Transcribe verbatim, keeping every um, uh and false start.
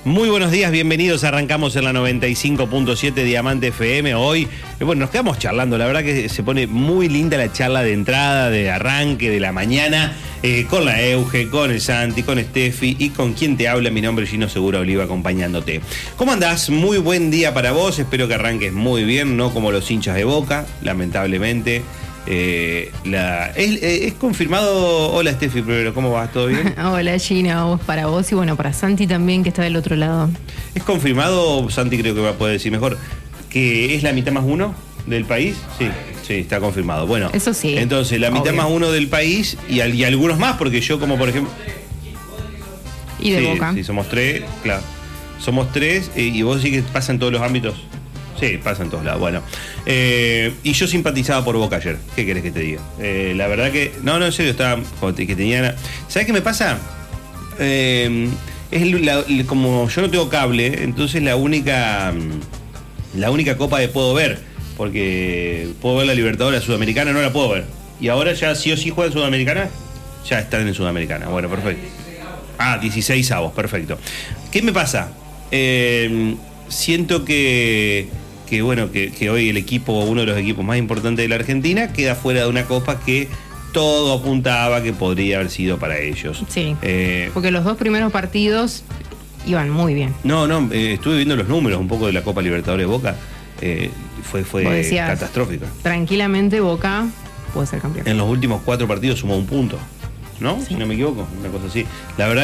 Muy buenos días, bienvenidos. Arrancamos en la noventa y cinco punto siete Diamante F M. Hoy, bueno, nos quedamos charlando. La verdad que se pone muy linda la charla de entrada, de arranque, de la mañana, eh, con la Euge, con el Santi, con Steffi y con quien te habla. Mi nombre es Gino Segura Oliva, acompañándote. ¿Cómo andás? Muy buen día para vos. Espero que arranques muy bien, no como los hinchas de Boca, lamentablemente. Eh, la, es, es confirmado. Hola Steffi, primero, ¿cómo vas? ¿Todo bien? Hola Gino, para vos y bueno, para Santi también, que está del otro lado. ¿Es confirmado, Santi creo que va a poder decir mejor, que es la mitad más uno del país? Sí, sí, está confirmado. Bueno, eso sí. Entonces, la mitad obvio. más uno del país y, y algunos más, porque yo como por ejemplo... Y de sí, Boca. Sí, somos tres, claro. Somos tres eh, y vos sí que pasa en todos los ámbitos. Sí, pasa en todos lados. Bueno, eh, y yo simpatizaba por Boca ayer. ¿Qué querés que te diga? Eh, la verdad que... No, no, en serio, estaba... Que tenía... ¿Sabés qué me pasa? Eh, es la, como yo no tengo cable, entonces la única... La única copa que puedo ver, porque puedo ver la Libertadores, la Sudamericana, no la puedo ver. Y ahora ya sí o sí juegan Sudamericana, ya están en Sudamericana. Bueno, perfecto. Ah, dieciséis avos, perfecto. ¿Qué me pasa? Eh, siento que... que bueno, que, que hoy el equipo, uno de los equipos más importantes de la Argentina, queda fuera de una copa que todo apuntaba que podría haber sido para ellos. Sí, eh, porque los dos primeros partidos iban muy bien. No, no, eh, estuve viendo los números un poco de la Copa Libertadores Boca, eh, fue, fue decías, catastrófica. Tranquilamente Boca puede ser campeón. En los últimos cuatro partidos sumó un punto, ¿no? Sí. Si no me equivoco, una cosa así. La verdad